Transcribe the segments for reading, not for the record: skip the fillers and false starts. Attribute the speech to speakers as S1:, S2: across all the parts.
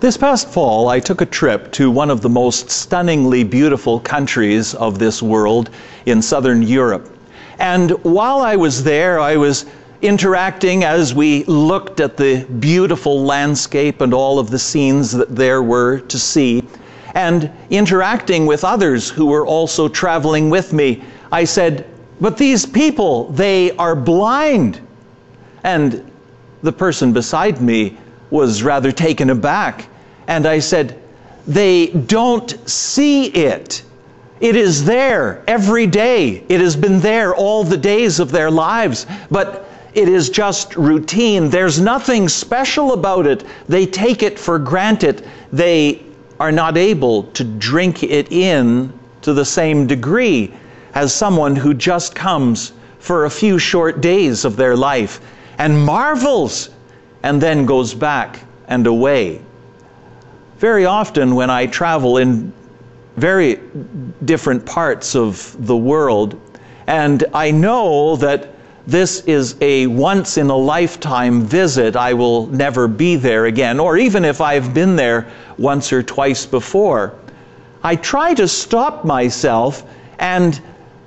S1: This past fall, I took a trip to one of the most stunningly beautiful countries of this world in Southern Europe. And while I was there, I was interacting as we looked at the beautiful landscape and all of the scenes that there were to see, and interacting with others who were also traveling with me. I said, "But these people, they are blind." And the person beside me was rather taken aback. And I said, "They don't see it. It is there every day. It has been there all the days of their lives, but it is just routine. There's nothing special about it. They take it for granted. They are not able to drink it in to the same degree as someone who just comes for a few short days of their life and marvels and then goes back and away." Very often when I travel in very different parts of the world, and I know that this is a once-in-a-lifetime visit, I will never be there again, or even if I've been there once or twice before, I try to stop myself and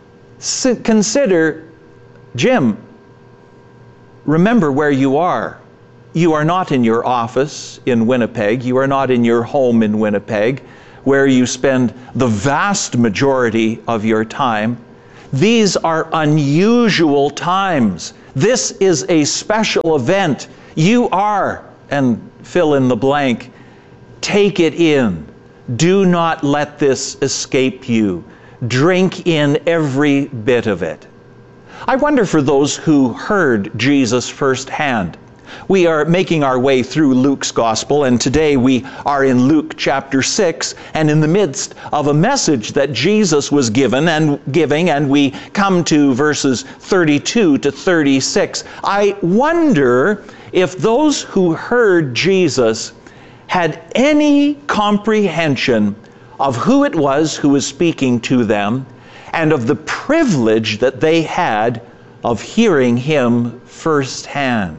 S1: consider, Jim, remember where you are. You are not in your office in Winnipeg. You are not in your home in Winnipeg, where you spend the vast majority of your time. These are unusual times. This is a special event. You are, and fill in the blank. Take it in. Do not let this escape you. Drink in every bit of it. I wonder for those who heard Jesus firsthand. We are making our way through Luke's Gospel, and today we are in Luke chapter 6, and in the midst of a message that Jesus was giving, and we come to verses 32 to 36. I wonder if those who heard Jesus had any comprehension of who it was who was speaking to them, and of the privilege that they had of hearing him firsthand.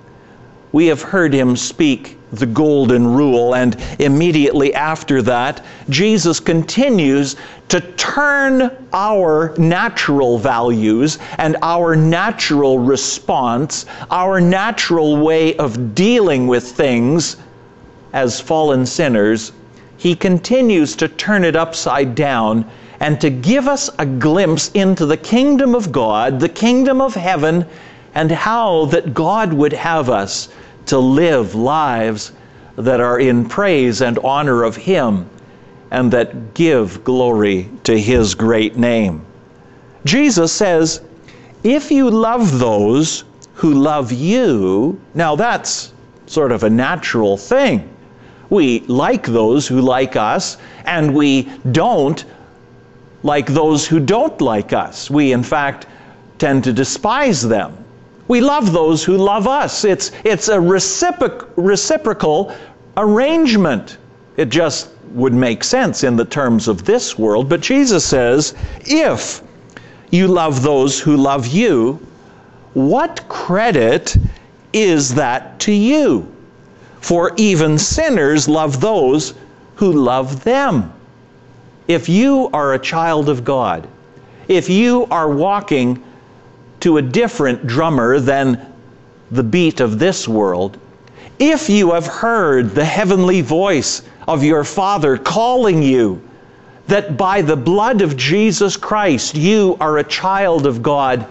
S1: We have heard him speak the golden rule, and immediately after that, Jesus continues to turn our natural values and our natural response, our natural way of dealing with things as fallen sinners. He continues to turn it upside down and to give us a glimpse into the kingdom of God, the kingdom of heaven, and how that God would have us to live lives that are in praise and honor of him and that give glory to his great name. Jesus says, if you love those who love you, now that's sort of a natural thing. We like those who like us, and we don't like those who don't like us. We, in fact, tend to despise them. We love those who love us. It's a reciprocal arrangement. It just would make sense in the terms of this world. But Jesus says, if you love those who love you, what credit is that to you? For even sinners love those who love them. If you are a child of God, if you are walking to a different drummer than the beat of this world, if you have heard the heavenly voice of your Father calling you that by the blood of Jesus Christ you are a child of God,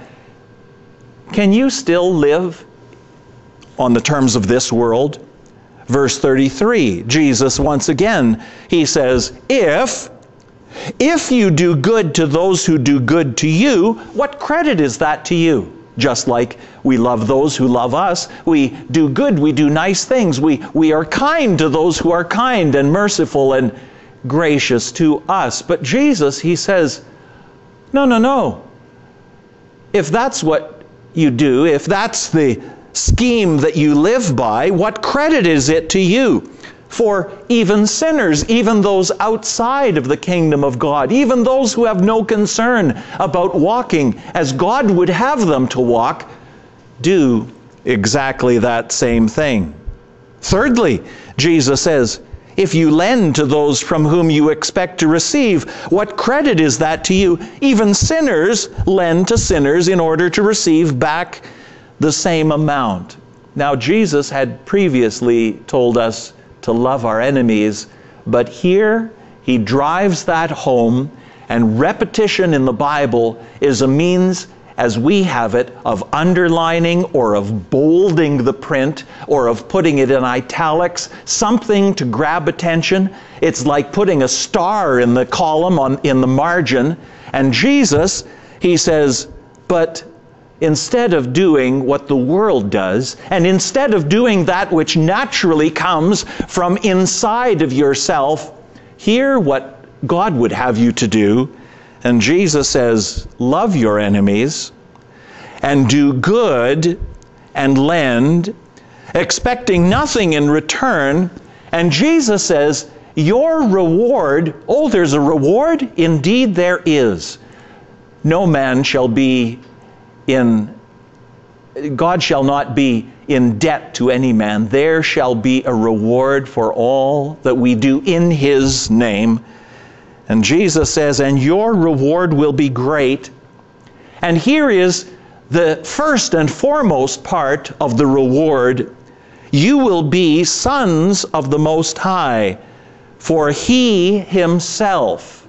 S1: can you still live on the terms of this world? Verse 33, Jesus once again, he says, if you do good to those who do good to you, what credit is that to you? Just like we love those who love us, we do good, we do nice things, we are kind to those who are kind and merciful and gracious to us. But Jesus, he says, no. If that's what you do, if that's the scheme that you live by, what credit is it to you? For even sinners, even those outside of the kingdom of God, even those who have no concern about walking as God would have them to walk, do exactly that same thing. Thirdly, Jesus says, If you lend to those from whom you expect to receive, what credit is that to you? Even sinners lend to sinners in order to receive back the same amount. Now, Jesus had previously told us to love our enemies, but here he drives that home, and repetition in the Bible is a means, as we have it, of underlining or of bolding the print or of putting it in italics, something to grab attention. It's like putting a star in the column in the margin. And Jesus, he says, but instead of doing what the world does, and instead of doing that which naturally comes from inside of yourself, hear what God would have you to do. And Jesus says, love your enemies and do good and lend, expecting nothing in return. And Jesus says, your reward, oh, there's a reward? Indeed there is. No man shall be God shall not be in debt to any man. There shall be a reward for all that we do in His name. And Jesus says, and your reward will be great. And here is the first and foremost part of the reward. You will be sons of the Most High, for He Himself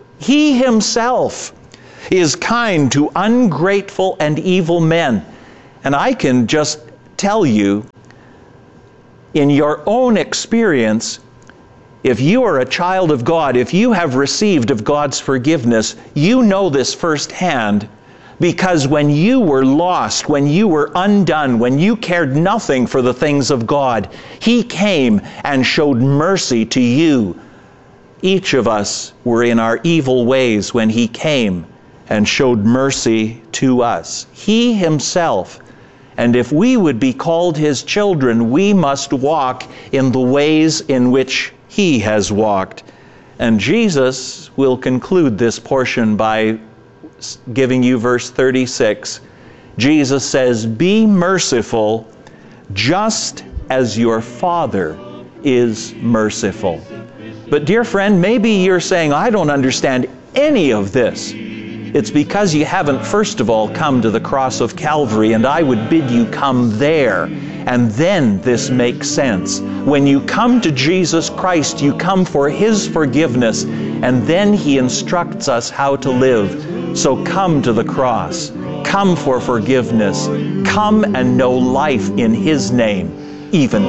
S1: is kind to ungrateful and evil men. And I can just tell you, in your own experience, if you are a child of God, if you have received of God's forgiveness, you know this firsthand, because when you were lost, when you were undone, when you cared nothing for the things of God, He came and showed mercy to you. Each of us were in our evil ways when He came and showed mercy to us. He Himself. And if we would be called His children, we must walk in the ways in which He has walked. And Jesus will conclude this portion by giving you verse 36. Jesus says, be merciful just as your Father is merciful. But dear friend, maybe you're saying, I don't understand any of this. It's because you haven't, first of all, come to the cross of Calvary, and I would bid you come there, and then this makes sense. When you come to Jesus Christ, you come for His forgiveness, and then He instructs us how to live. So come to the cross. Come for forgiveness. Come and know life in His name, even